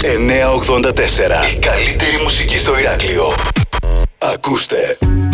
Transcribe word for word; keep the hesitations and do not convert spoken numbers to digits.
εννιακόσια ογδόντα τέσσερα. Η καλύτερη μουσική στο Ηράκλειο. Ακούστε.